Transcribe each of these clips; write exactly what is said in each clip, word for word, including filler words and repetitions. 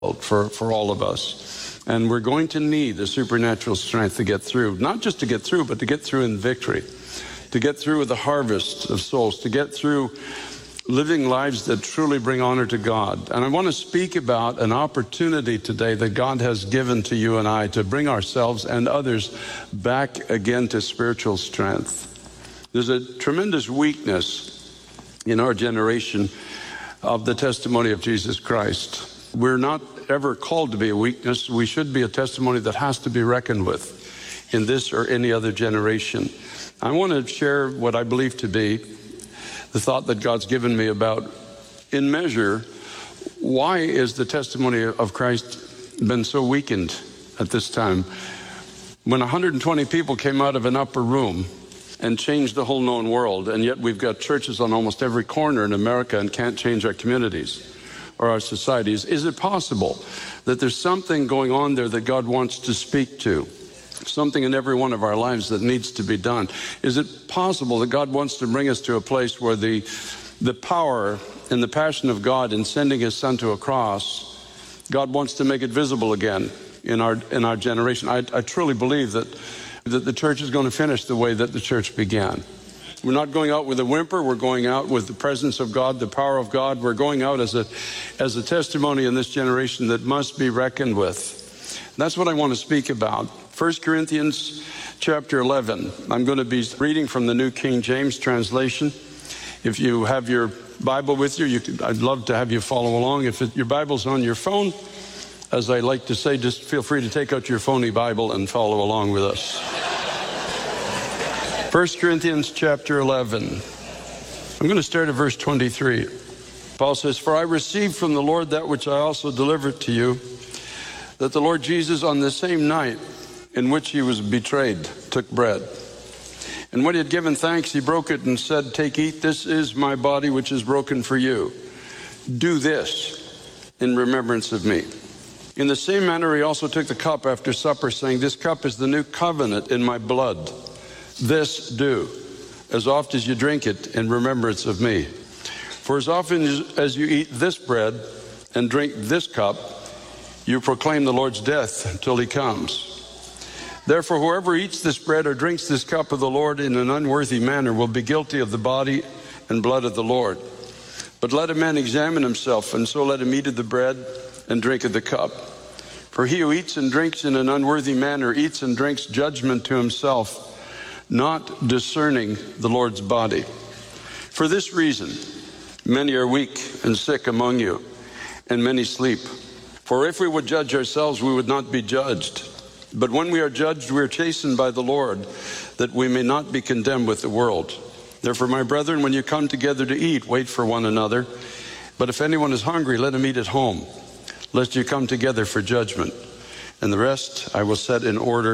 for, for all of us. And we're going to need the supernatural strength to get through, not just to get through, but to get through in victory, to get through with the harvest of souls, to get through living lives that truly bring honor to God. And I want to speak about an opportunity today that God has given to you and I to bring ourselves and others back again to spiritual strength. There's a tremendous weakness in our generation of the testimony of Jesus Christ. We're not ever called to be a weakness. We should be a testimony that has to be reckoned with in this or any other generation. I want to share what I believe to be the thought that God's given me about, in measure, why is the testimony of Christ been so weakened at this time? When one hundred twenty people came out of an upper room and changed the whole known world, and yet we've got churches on almost every corner in America and can't change our communities or our societies. Is it possible that there's something going on there that God wants to speak to? Something in every one of our lives that needs to be done. Is it possible that God wants to bring us to a place where the, the power and the passion of God in sending his son to a cross, God wants to make it visible again in our, in our generation? I, I truly believe that, that the church is going to finish the way that the church began. We're not going out with a whimper. We're going out with the presence of God, the power of God. We're going out as a, as a testimony in this generation that must be reckoned with. That's what I want to speak about. First Corinthians chapter eleven. I'm going to be reading from the New King James translation. If you have your Bible with you, you could, I'd love to have you follow along. If it, your Bible's on your phone, as I like to say, just feel free to take out your phony Bible and follow along with us. First Corinthians chapter eleven. I'm going to start at verse twenty-three. Paul says, "For I received from the Lord that which I also delivered to you, that the Lord Jesus on the same night in which he was betrayed took bread. And when he had given thanks, he broke it and said, 'Take, eat, this is my body which is broken for you. Do this in remembrance of me.' In the same manner he also took the cup after supper, saying, 'This cup is the new covenant in my blood. This do, as oft as you drink it, in remembrance of me. For as often as you eat this bread and drink this cup, you proclaim the Lord's death until he comes. Therefore, whoever eats this bread or drinks this cup of the Lord in an unworthy manner will be guilty of the body and blood of the Lord. But let a man examine himself, and so let him eat of the bread and drink of the cup. For he who eats and drinks in an unworthy manner eats and drinks judgment to himself, not discerning the Lord's body. For this reason, many are weak and sick among you, and many sleep. For if we would judge ourselves, we would not be judged. But when we are judged, we are chastened by the Lord, that we may not be condemned with the world. Therefore, my brethren, when you come together to eat, wait for one another. But if anyone is hungry, let him eat at home, lest you come together for judgment. And the rest I will set in order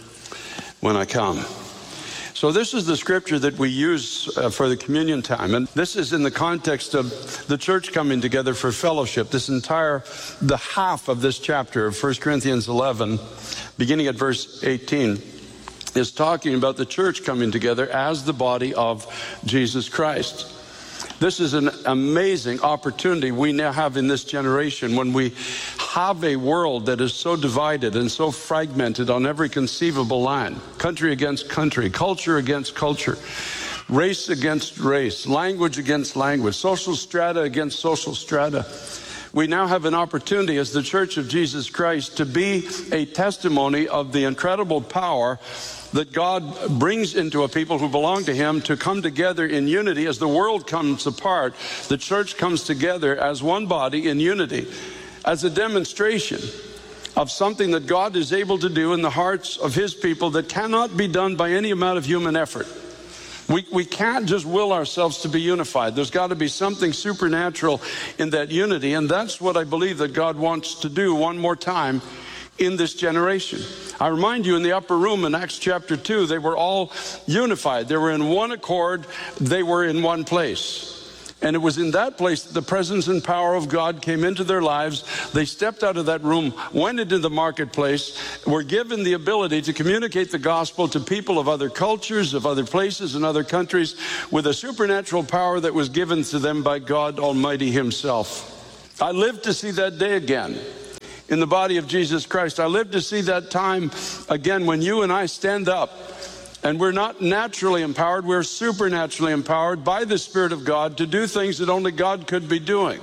when I come." So this is the scripture that we use uh, for the communion time. And this is in the context of the church coming together for fellowship. This entire, the half of this chapter of First Corinthians eleven, beginning at verse eighteen, is talking about the church coming together as the body of Jesus Christ. This is an amazing opportunity we now have in this generation when we have a world that is so divided and so fragmented on every conceivable line. Country against country, culture against culture, race against race, language against language, social strata against social strata. We now have an opportunity as the Church of Jesus Christ to be a testimony of the incredible power that God brings into a people who belong to him to come together in unity. As the world comes apart, the church comes together as one body in unity, as a demonstration of something that God is able to do in the hearts of his people that cannot be done by any amount of human effort. We, we can't just will ourselves to be unified. There's got to be something supernatural in that unity, and that's what I believe that God wants to do one more time in this generation. I remind you, in the upper room in Acts chapter two, they were all unified. They were in one accord. They were in one place. And it was in that place that the presence and power of God came into their lives. They stepped out of that room, went into the marketplace, were given the ability to communicate the gospel to people of other cultures, of other places and other countries, with a supernatural power that was given to them by God Almighty himself. I live to see that day again. in the body of Jesus Christ. I live to see that time again when you and I stand up, and we're not naturally empowered, we're supernaturally empowered by the Spirit of God to do things that only God could be doing.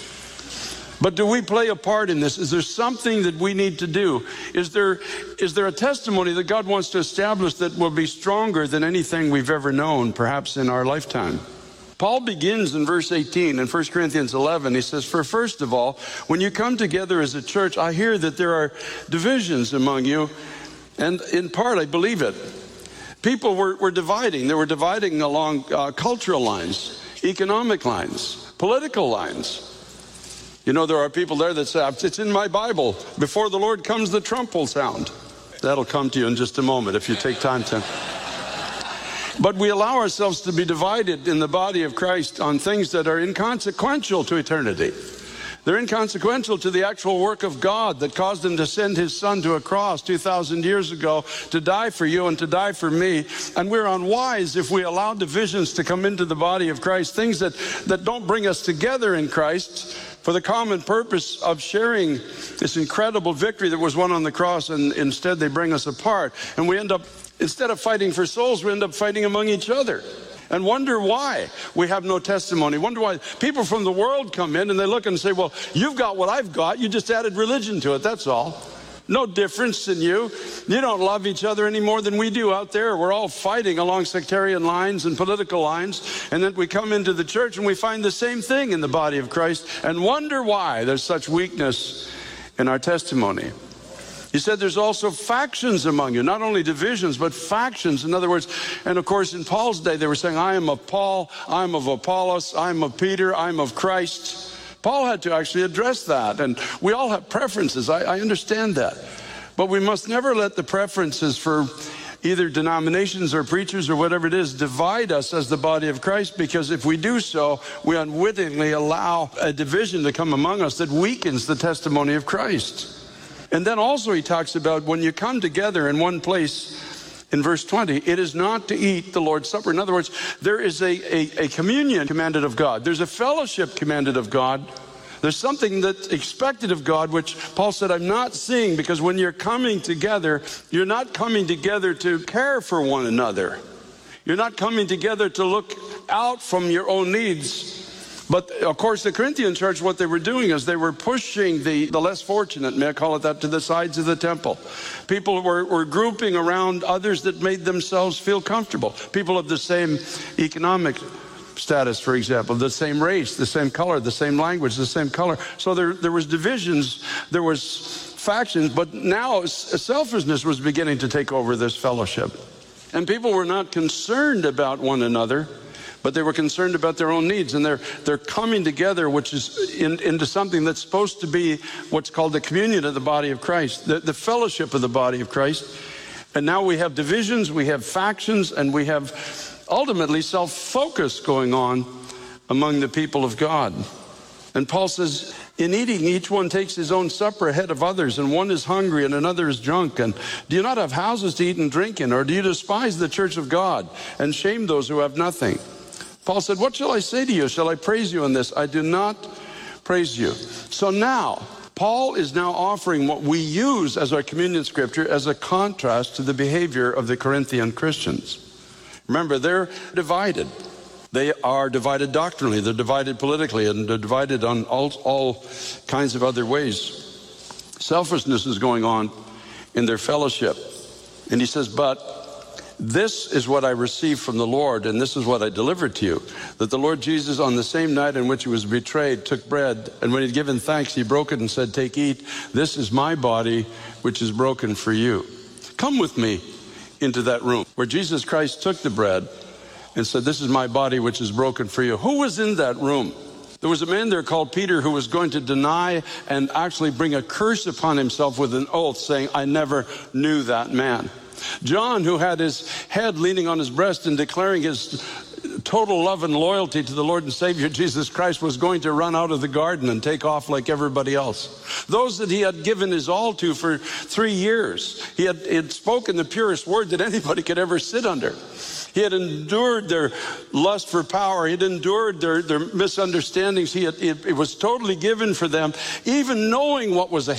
But do we play a part in this? Is there something that we need to do? Is there, is there a testimony that God wants to establish that will be stronger than anything we've ever known, perhaps in our lifetime? Paul begins in verse eighteen in First Corinthians eleven. He says, for first of all, when you come together as a church, I hear that there are divisions among you, and in part I believe it. People were, were dividing. They were dividing along uh, cultural lines, economic lines, political lines. You know, there are people there that say, it's in my Bible, before the Lord comes, the trump will sound. That'll come to you in just a moment if you take time to. But we allow ourselves to be divided in the body of Christ on things that are inconsequential to eternity. They're inconsequential to the actual work of God that caused him to send his son to a cross two thousand years ago to die for you and to die for me. And we're unwise if we allow divisions to come into the body of Christ, things that, that don't bring us together in Christ for the common purpose of sharing this incredible victory that was won on the cross, and instead they bring us apart. And we end up, instead of fighting for souls, we end up fighting among each other. And wonder why we have no testimony. Wonder why people from the world come in and they look and say, well, you've got what I've got. You just added religion to it, that's all. No difference in you. You don't love each other any more than we do out there. We're all fighting along sectarian lines and political lines. And then we come into the church and we find the same thing in the body of Christ and wonder why there's such weakness in our testimony. He said there's also factions among you, not only divisions, but factions. In other words, and of course in Paul's day, they were saying, I am of Paul, I'm of Apollos, I'm of Peter, I'm of Christ. Paul had to actually address that, and we all have preferences. I, I understand that. But we must never let the preferences for either denominations or preachers or whatever it is divide us as the body of Christ, because if we do so, we unwittingly allow a division to come among us that weakens the testimony of Christ. And then also he talks about when you come together in one place, in verse twenty, it is not to eat the Lord's Supper. In other words, there is a, a, a communion commanded of God. There's a fellowship commanded of God. There's something that's expected of God, which Paul said, I'm not seeing, because when you're coming together, you're not coming together to care for one another. You're not coming together to look out from your own needs. But, of course, the Corinthian church, what they were doing is they were pushing the, the less fortunate, may I call it that, to the sides of the temple. People were, were grouping around others that made themselves feel comfortable. People of the same economic status, for example, the same race, the same color, the same language, the same color. So there, there was divisions, there was factions, but now selfishness was beginning to take over this fellowship. And people were not concerned about one another, but they were concerned about their own needs, and they're they're coming together, which is in, into something that's supposed to be what's called the communion of the body of Christ, the, the fellowship of the body of Christ. And now we have divisions, we have factions, and we have ultimately self-focus going on among the people of God. And Paul says, in eating, each one takes his own supper ahead of others, and one is hungry and another is drunk. And do you not have houses to eat and drink in, or do you despise the church of God and shame those who have nothing? Paul said, what shall I say to you? Shall I praise you in this? I do not praise you. So now, Paul is now offering what we use as our communion scripture as a contrast to the behavior of the Corinthian Christians. Remember, they're divided. They are divided doctrinally, they're divided politically, and they're divided on all, all kinds of other ways. Selfishness is going on in their fellowship. And he says, but this is what I received from the Lord, and this is what I delivered to you, that the Lord Jesus, on the same night in which he was betrayed, took bread, and when he had given thanks, he broke it and said, take, eat. This is my body, which is broken for you. Come with me into that room where Jesus Christ took the bread and said, this is my body, which is broken for you. Who was in that room? There was a man there called Peter who was going to deny and actually bring a curse upon himself with an oath, saying, I never knew that man. John, who had his head leaning on his breast and declaring his total love and loyalty to the Lord and Savior Jesus Christ, was going to run out of the garden and take off like everybody else. Those that he had given his all to for three years, he had, he had spoken the purest word that anybody could ever sit under. He had endured their lust for power. He had endured their, their misunderstandings. He had, it, it was totally given for them, even knowing what was ahead.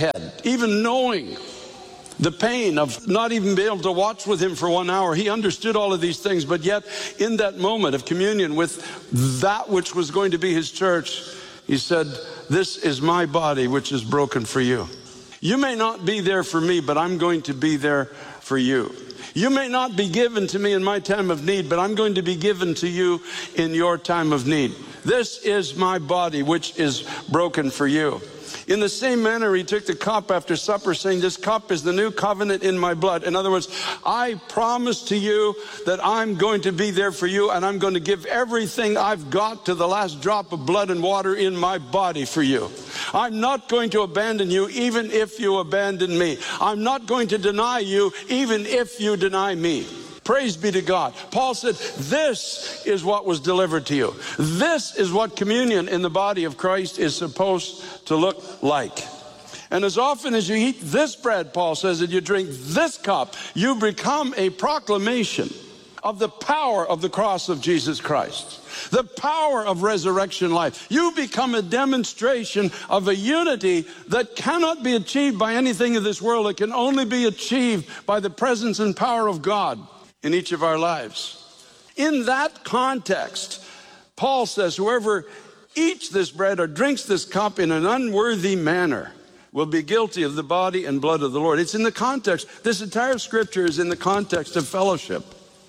even knowing the pain of not even being able to watch with him for one hour. He understood all of these things, but yet in that moment of communion with that which was going to be his church, he said, this is my body which is broken for you. You may not be there for me, but I'm going to be there for you. You may not be given to me in my time of need, but I'm going to be given to you in your time of need. This is my body which is broken for you. In the same manner, he took the cup after supper, saying, this cup is the new covenant in my blood. In other words, I promise to you that I'm going to be there for you, and I'm going to give everything I've got to the last drop of blood and water in my body for you. I'm not going to abandon you even if you abandon me. I'm not going to deny you even if you deny me. Praise be to God. Paul said, this is what was delivered to you. This is what communion in the body of Christ is supposed to look like. And as often as you eat this bread, Paul says, and you drink this cup, you become a proclamation of the power of the cross of Jesus Christ, the power of resurrection life. You become a demonstration of a unity that cannot be achieved by anything in this world. It can only be achieved by the presence and power of God in each of our lives. In that context, Paul says, whoever eats this bread or drinks this cup in an unworthy manner will be guilty of the body and blood of the Lord. It's in the context. This entire scripture is in the context of fellowship.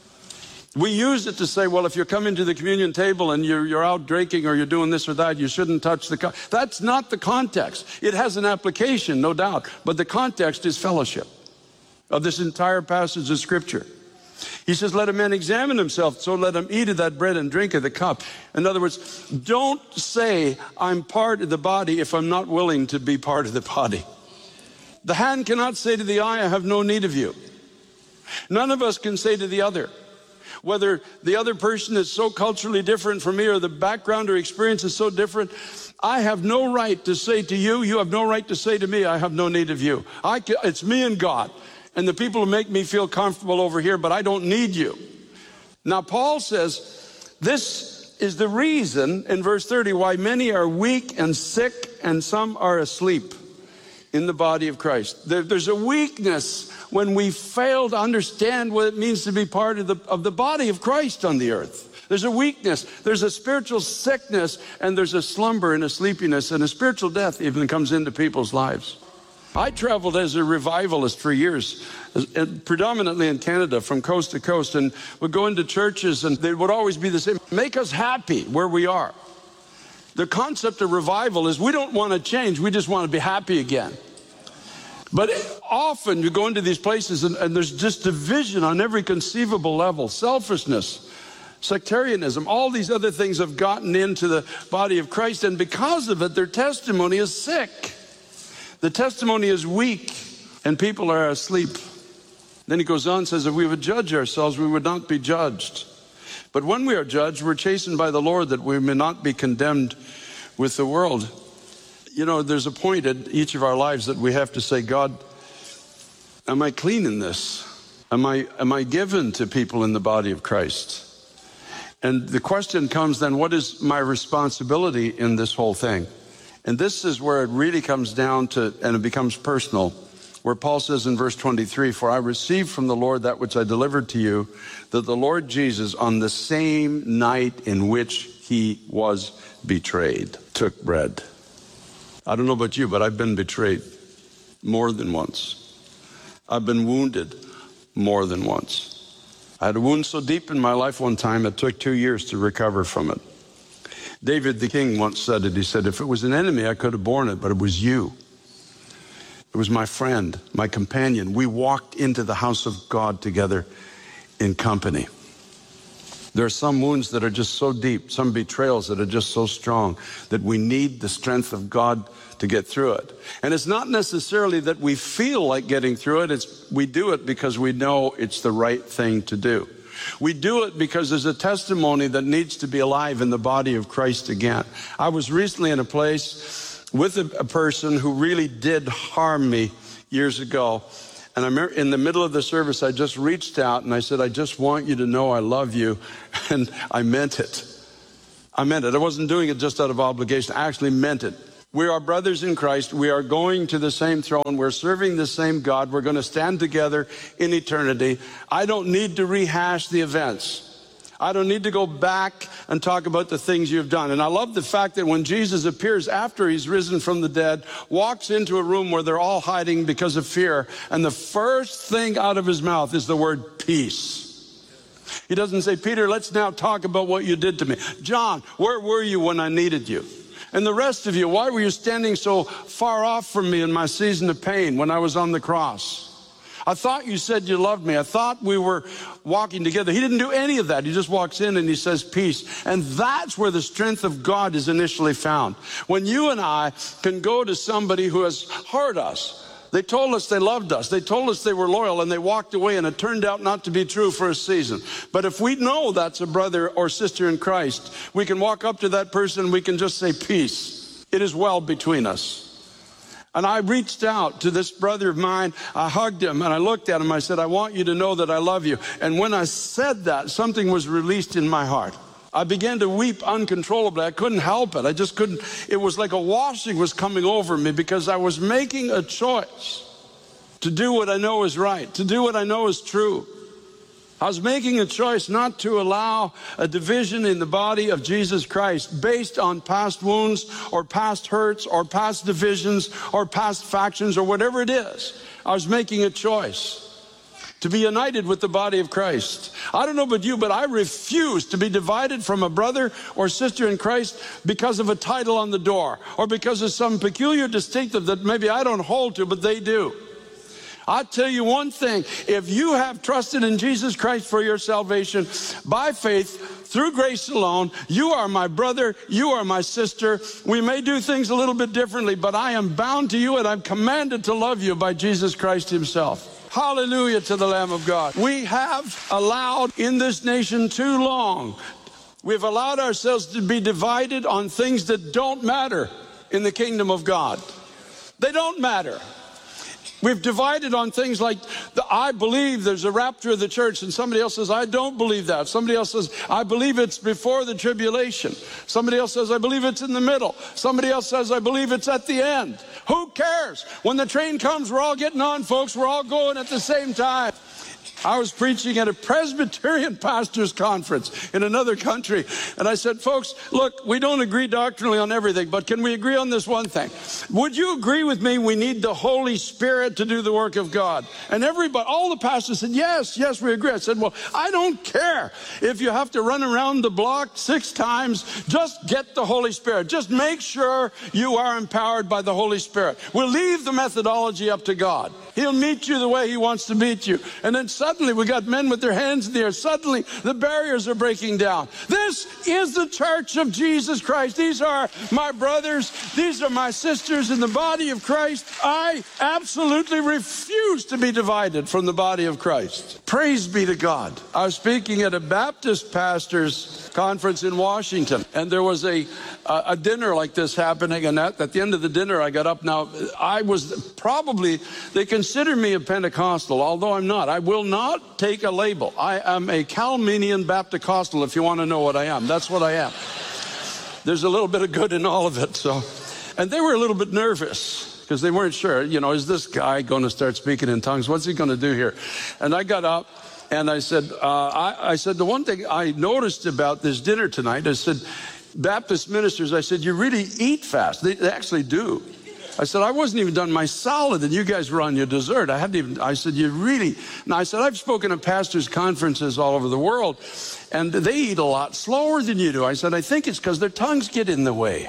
We use it to say, well, if you're coming to the communion table and you're, you're out drinking or you're doing this or that, you shouldn't touch the cup. That's not the context. It has an application, no doubt, but the context is fellowship of this entire passage of scripture. He says, let a man examine himself, so let him eat of that bread and drink of the cup. In other words, don't say I'm part of the body if I'm not willing to be part of the body. The hand cannot say to the eye, I have no need of you. None of us can say to the other, whether the other person is so culturally different from me or the background or experience is so different, I have no right to say to you, you have no right to say to me, I have no need of you. I can, it's me and God. And the people who make me feel comfortable over here, but I don't need you. Now, Paul says, this is the reason in verse thirty why many are weak and sick and some are asleep in the body of Christ. There, there's a weakness when we fail to understand what it means to be part of the, of the body of Christ on the earth. There's a weakness, there's a spiritual sickness, and there's a slumber and a sleepiness, and a spiritual death even comes into people's lives. I traveled as a revivalist for years, predominantly in Canada, from coast to coast, and would go into churches, and they would always be the same. Make us happy where we are. The concept of revival is we don't want to change, we just want to be happy again. But often you go into these places, and, and there's just division on every conceivable level, selfishness, sectarianism, all these other things have gotten into the body of Christ, and because of it, their testimony is sick. The testimony is weak, and people are asleep. Then he goes on and says, if we would judge ourselves, we would not be judged. But when we are judged, we're chastened by the Lord, that we may not be condemned with the world. You know, there's a point in each of our lives that we have to say, God, am I clean in this? Am I, am I given to people in the body of Christ? And the question comes then, what is my responsibility in this whole thing? And this is where it really comes down to, and it becomes personal, where Paul says in verse twenty-three, for I received from the Lord that which I delivered to you, that the Lord Jesus, on the same night in which he was betrayed, took bread. I don't know about you, but I've been betrayed more than once. I've been wounded more than once. I had a wound so deep in my life one time, it took two years to recover from it. David the king once said it. He said, if it was an enemy, I could have borne it, but it was you. It was my friend, my companion. We walked into the house of God together in company. There are some wounds that are just so deep, some betrayals that are just so strong, that we need the strength of God to get through it. And it's not necessarily that we feel like getting through it. It's we do it because we know it's the right thing to do. We do it because there's a testimony that needs to be alive in the body of Christ again. I was recently in a place with a, a person who really did harm me years ago. And I remember in the middle of the service, I just reached out and I said, I just want you to know I love you. And I meant it. I meant it. I wasn't doing it just out of obligation. I actually meant it. We are brothers in Christ. We are going to the same throne. We're serving the same God. We're going to stand together in eternity. I don't need to rehash the events. I don't need to go back and talk about the things you've done. And I love the fact that when Jesus appears after he's risen from the dead, walks into a room where they're all hiding because of fear, and the first thing out of his mouth is the word peace. He doesn't say, Peter, let's now talk about what you did to me. John, where were you when I needed you? And the rest of you, why were you standing so far off from me in my season of pain when I was on the cross? I thought you said you loved me. I thought we were walking together. He didn't do any of that. He just walks in and he says peace. And that's where the strength of God is initially found. When you and I can go to somebody who has hurt us, they told us they loved us. They told us they were loyal, and they walked away, and it turned out not to be true for a season. But if we know that's a brother or sister in Christ, we can walk up to that person and we can just say, peace. It is well between us. And I reached out to this brother of mine. I hugged him, and I looked at him. I said, I want you to know that I love you. And when I said that, something was released in my heart. I began to weep uncontrollably. I couldn't help it. I just couldn't. It was like a washing was coming over me, because I was making a choice to do what I know is right, to do what I know is true. I was making a choice not to allow a division in the body of Jesus Christ based on past wounds or past hurts or past divisions or past factions or whatever it is. I was making a choice to be united with the body of Christ. I don't know about you, but I refuse to be divided from a brother or sister in Christ because of a title on the door or because of some peculiar distinctive that maybe I don't hold to, but they do. I'll tell you one thing. If you have trusted in Jesus Christ for your salvation by faith, through grace alone, you are my brother, you are my sister. We may do things a little bit differently, but I am bound to you, and I'm commanded to love you by Jesus Christ himself. Hallelujah to the Lamb of God. We have allowed in this nation too long, we've allowed ourselves to be divided on things that don't matter in the kingdom of God. They don't matter. We've divided on things like, the, I believe there's a rapture of the church, and somebody else says, I don't believe that. Somebody else says, I believe it's before the tribulation. Somebody else says, I believe it's in the middle. Somebody else says, I believe it's at the end. Who cares? When the train comes, we're all getting on, folks. We're all going at the same time. I was preaching at a Presbyterian pastors conference in another country, and I said, folks, look, we don't agree doctrinally on everything, but can we agree on this one thing? Would you agree with me we need the Holy Spirit to do the work of God? And everybody, all the pastors said, yes, yes, we agree. I said, well, I don't care if you have to run around the block six times. Just get the Holy Spirit. Just make sure you are empowered by the Holy Spirit. We'll leave the methodology up to God. He'll meet you the way he wants to meet you. And then suddenly we got men with their hands in the air. Suddenly the barriers are breaking down. This is the church of Jesus Christ. These are my brothers. These are my sisters in the body of Christ. I absolutely refuse to be divided from the body of Christ. Praise be to God. I was speaking at a Baptist pastors conference in Washington, and there was a a, a dinner like this happening, and at, at the end of the dinner I got up. Now, I was probably, they consider me a Pentecostal, although I'm not. I will not take a label. I am a Calminian Baptist-costal, if you want to know what I am. That's what I am. There's a little bit of good in all of it. So, and they were a little bit nervous because they weren't sure, you know, is this guy going to start speaking in tongues? What's he going to do here? And I got up and I said, uh, I, I said, the one thing I noticed about this dinner tonight, I said, Baptist ministers, I said, you really eat fast. They, they actually do. I said, I wasn't even done my salad, and you guys were on your dessert. I hadn't even, I said, you really, and I said, I've spoken at pastors' conferences all over the world, and they eat a lot slower than you do. I said, I think it's because their tongues get in the way.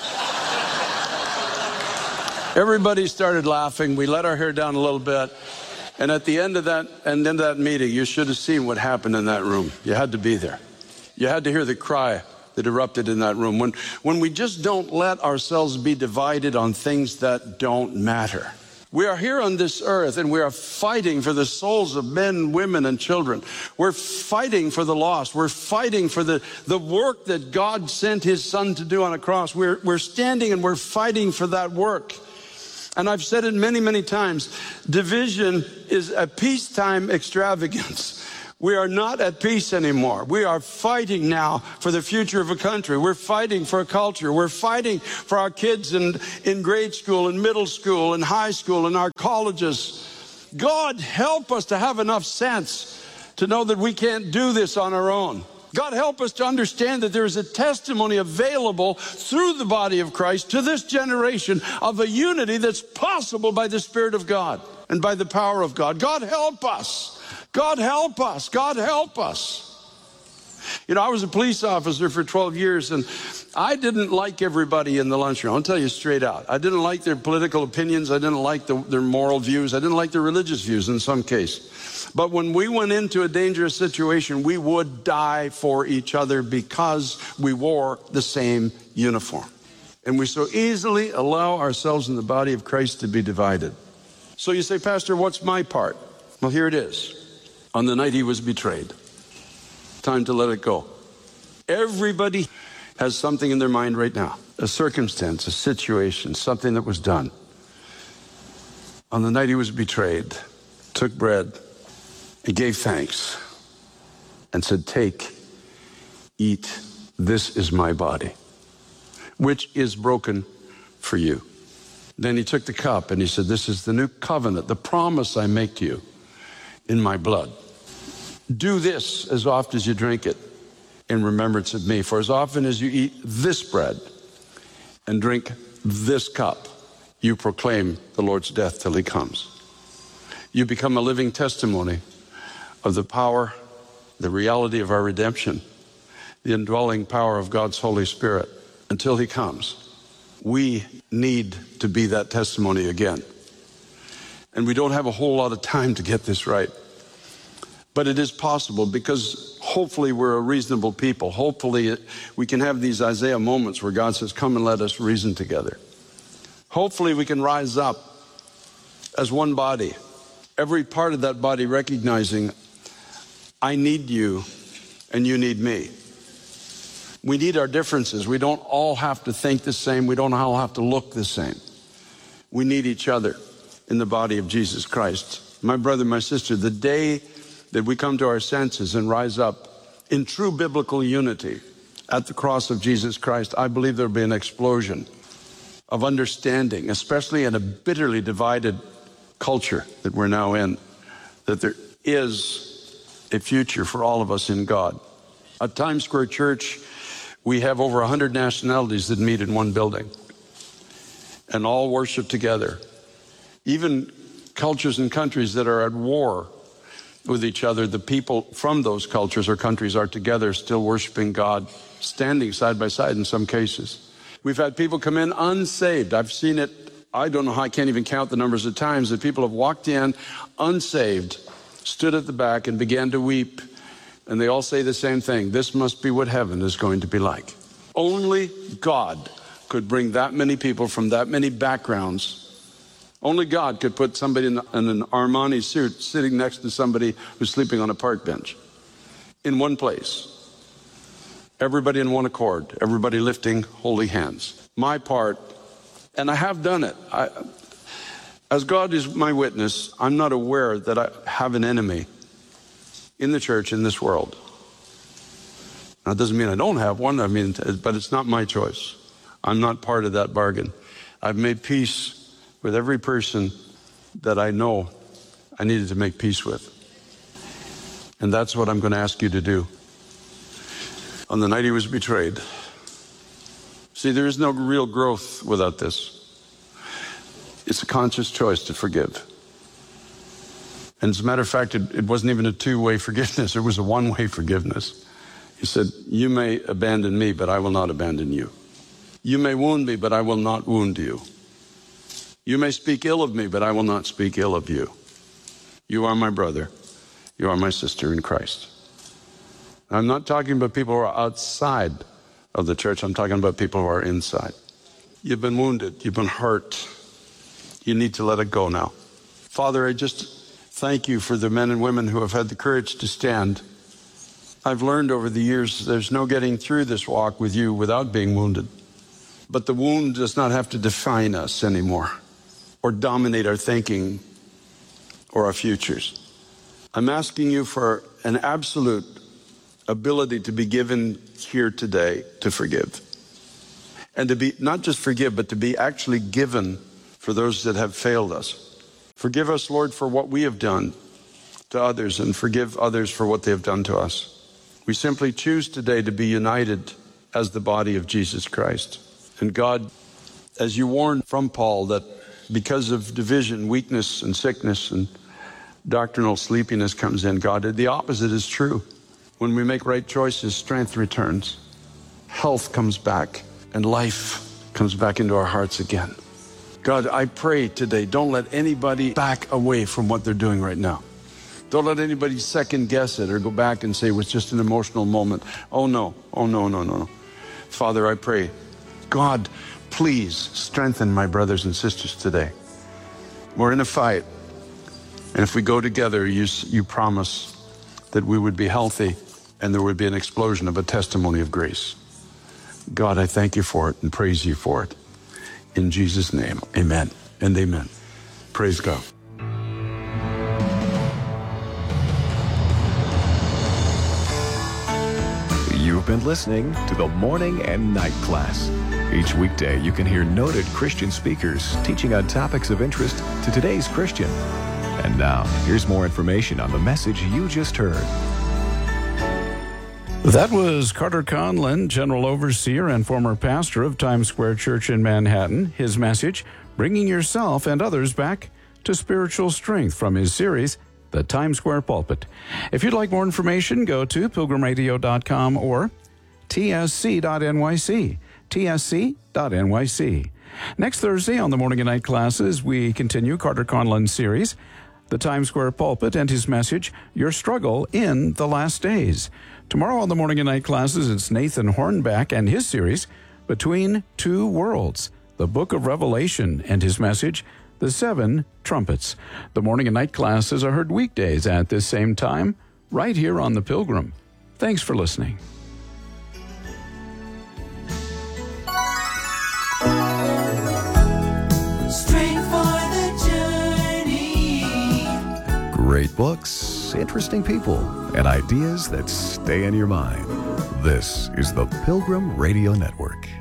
Everybody started laughing. We let our hair down a little bit. And at the end of that, and then that meeting, you should have seen what happened in that room. You had to be there. You had to hear the cry that erupted in that room. When, when we just don't let ourselves be divided on things that don't matter. We are here on this earth, and we are fighting for the souls of men, women, and children. We're fighting for the lost. We're fighting for the, the work that God sent his son to do on a cross. We're, we're standing and we're fighting for that work. And I've said it many, many times, division is a peacetime extravagance. We are not at peace anymore. We are fighting now for the future of a country. We're fighting for a culture. We're fighting for our kids in, in grade school, in middle school, in high school, in our colleges. God, help us to have enough sense to know that we can't do this on our own. God, help us to understand that there is a testimony available through the body of Christ to this generation of a unity that's possible by the Spirit of God and by the power of God. God, help us. God help us. God help us. You know, I was a police officer for twelve years, and I didn't like everybody in the lunchroom. I'll tell you straight out. I didn't like their political opinions. I didn't like the, their moral views. I didn't like their religious views in some case. But when we went into a dangerous situation, we would die for each other because we wore the same uniform. And we so easily allow ourselves in the body of Christ to be divided. So you say, Pastor, what's my part? Well, here it is. On the night he was betrayed. Time to let it go. Everybody has something in their mind right now. A circumstance, a situation, something that was done. On the night he was betrayed, took bread, and gave thanks, and said, take, eat, this is my body, which is broken for you. Then he took the cup and he said, this is the new covenant, the promise I make to you in my blood. Do this as often as you drink it in remembrance of me. For as often as you eat this bread and drink this cup, you proclaim the Lord's death till he comes. You become a living testimony of the power, the reality of our redemption, the indwelling power of God's Holy Spirit until he comes. We need to be that testimony again. And we don't have a whole lot of time to get this right. But it is possible because hopefully we're a reasonable people. Hopefully we can have these Isaiah moments where God says, come and let us reason together. Hopefully we can rise up as one body, every part of that body recognizing, I need you and you need me. We need our differences. We don't all have to think the same. We don't all have to look the same. We need each other in the body of Jesus Christ. My brother, my sister, the day that we come to our senses and rise up in true biblical unity at the cross of Jesus Christ, I believe there'll be an explosion of understanding, especially in a bitterly divided culture that we're now in, that there is a future for all of us in God. At Times Square Church, we have over one hundred nationalities that meet in one building and all worship together. Even cultures and countries that are at war with each other, the people from those cultures or countries are together still worshiping God, standing side by side in some cases. We've had people come in unsaved. I've seen it, I don't know how, I can't even count the numbers of times that people have walked in unsaved, stood at the back and began to weep. And they all say the same thing. This must be what heaven is going to be like. Only God could bring that many people from that many backgrounds. Only God could put somebody in, in an Armani suit sitting next to somebody who's sleeping on a park bench in one place. Everybody in one accord, everybody lifting holy hands. My part, and I have done it. I, as God is my witness, I'm not aware that I have an enemy in the church, in this world. Now, it doesn't mean I don't have one, I mean, but it's not my choice. I'm not part of that bargain. I've made peace with every person that I know I needed to make peace with. And that's what I'm going to ask you to do. On the night he was betrayed. See, there is no real growth without this. It's a conscious choice to forgive. And as a matter of fact, it, it wasn't even a two-way forgiveness. It was a one-way forgiveness. He said, you may abandon me, but I will not abandon you. You may wound me, but I will not wound you. You may speak ill of me, but I will not speak ill of you. You are my brother. You are my sister in Christ. I'm not talking about people who are outside of the church. I'm talking about people who are inside. You've been wounded. You've been hurt. You need to let it go now. Father, I just thank you for the men and women who have had the courage to stand. I've learned over the years there's no getting through this walk with you without being wounded. But the wound does not have to define us anymore or dominate our thinking or our futures. I'm asking you for an absolute ability to be given here today to forgive. And to be, not just forgive, but to be actually given for those that have failed us. Forgive us, Lord, for what we have done to others, and forgive others for what they have done to us. We simply choose today to be united as the body of Jesus Christ. And God, as you warned from Paul that because of division, weakness, and sickness, and doctrinal sleepiness comes in, God, the opposite is true. When we make right choices, strength returns, health comes back, and life comes back into our hearts again. God, I pray today, don't let anybody back away from what they're doing right now. Don't let anybody second guess it or go back and say it was just an emotional moment. Oh no, oh no, no, no. Father, I pray, God, please strengthen my brothers and sisters today. We're in a fight. And if we go together, you, you promise that we would be healthy and there would be an explosion of a testimony of grace. God, I thank you for it and praise you for it. In Jesus' name, amen and amen. Praise God. You've been listening to the Morning and Night Class. Each weekday, you can hear noted Christian speakers teaching on topics of interest to today's Christian. And now, here's more information on the message you just heard. That was Carter Conlon, General Overseer and former pastor of Times Square Church in Manhattan. His message, bringing yourself and others back to spiritual strength, from his series, The Times Square Pulpit. If you'd like more information, go to pilgrim radio dot com or T S C dot N Y C, T S C dot N Y C. Next Thursday on the Morning and Night Classes, we continue Carter Conlon's series, The Times Square Pulpit, and his message, Your Struggle in the Last Days. Tomorrow on the Morning and Night Classes, it's Nathan Hornback and his series, Between Two Worlds, the Book of Revelation, and his message, The Seven Trumpets. The Morning and Night Classes are heard weekdays at this same time, right here on The Pilgrim. Thanks for listening. Strength for the journey. Great books, interesting people, and ideas that stay in your mind. This is the Pilgrim Radio Network.